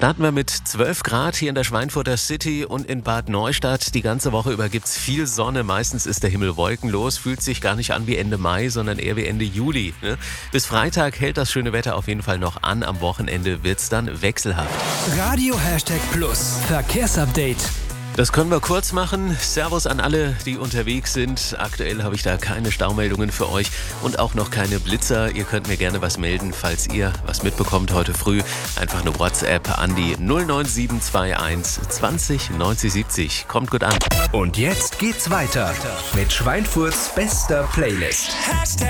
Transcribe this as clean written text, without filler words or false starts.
Starten wir mit 12 Grad hier in der Schweinfurter City und in Bad Neustadt. Die ganze Woche über gibt's viel Sonne. Meistens ist der Himmel wolkenlos. Fühlt sich gar nicht an wie Ende Mai, sondern eher wie Ende Juli. Ne? Bis Freitag hält das schöne Wetter auf jeden Fall noch an. Am Wochenende wird's dann wechselhaft. Radio Plus Verkehrsupdate. Das können wir kurz machen. Servus an alle, die unterwegs sind. Aktuell habe ich da keine Staumeldungen für euch und auch noch keine Blitzer. Ihr könnt mir gerne was melden, falls ihr was mitbekommt heute früh. Einfach eine WhatsApp an die 09721 20 90 70. Kommt gut an. Und jetzt geht's weiter mit Schweinfurts bester Playlist.